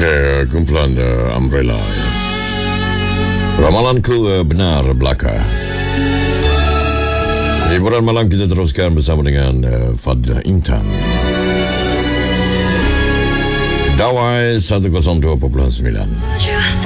Kumpulan Umbrella. Ramalanku benar belaka. Hiburan malam kita teruskan bersama dengan Fadlah Intan. Dawai 102.9.